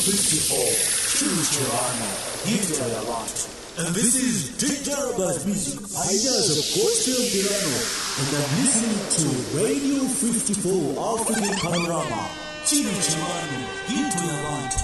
54, Chimichurano, Hindu Lot. And this is Digital Music, Ideas of Gospel Delano. And I'm listening to Radio 54 African Panorama, Chimichurano, Hindu Lot.